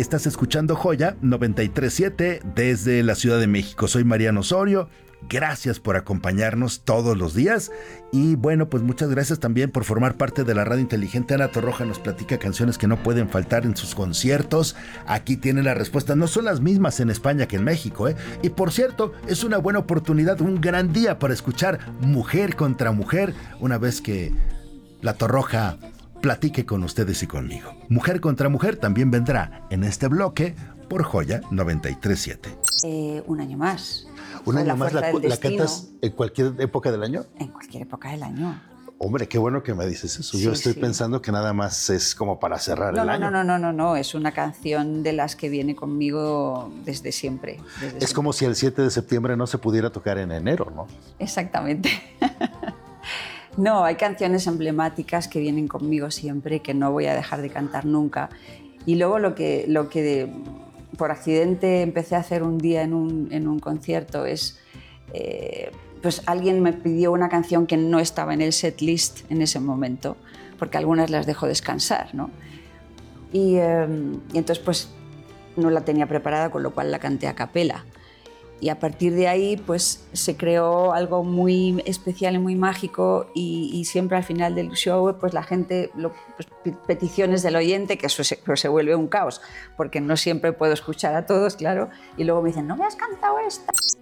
Estás escuchando Joya 93.7 desde la Ciudad de México. Soy Mariano Osorio. Gracias por acompañarnos todos los días. Y bueno, pues muchas gracias también por formar parte de la radio inteligente. Ana Torroja nos platica canciones que no pueden faltar en sus conciertos. Aquí tiene la respuesta. No son las mismas en España que en México, ¿eh? Y por cierto, es una buena oportunidad, un gran día para escuchar Mujer contra Mujer, una vez que la Torroja platique con ustedes y conmigo. Mujer contra Mujer también vendrá en este bloque por Joya 93.7. Un año más. ¿Un año más la cantas en cualquier época del año? En cualquier época del año. Hombre, qué bueno que me dices eso. Yo estoy pensando que nada más es como para cerrar el año. No. Es una canción de las que viene conmigo desde siempre. Es como si el 7 de septiembre no se pudiera tocar en enero, ¿no? Exactamente. No, hay canciones emblemáticas que vienen conmigo siempre, que no voy a dejar de cantar nunca. Y luego lo que por accidente empecé a hacer un día en un concierto es, pues alguien me pidió una canción que no estaba en el setlist en ese momento, porque algunas las dejo descansar, ¿no? Y entonces pues no la tenía preparada, con lo cual la canté a capela. Y a partir de ahí pues se creó algo muy especial y muy mágico, y siempre al final del show pues la gente, pues, peticiones del oyente, que eso se vuelve un caos, porque no siempre puedo escuchar a todos, claro, y luego me dicen, ¿no me has cantado esta?